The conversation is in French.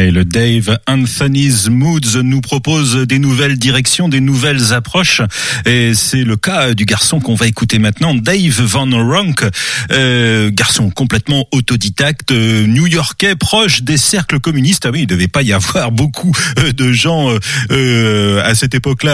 Et le Dave Anthony's Moods nous propose des nouvelles directions, des nouvelles approches. Et c'est le cas du garçon qu'on va écouter maintenant, Dave Van Ronk, garçon complètement autodidacte, new-yorkais, proche des cercles communistes. Ah oui, il devait pas y avoir beaucoup de gens à cette époque-là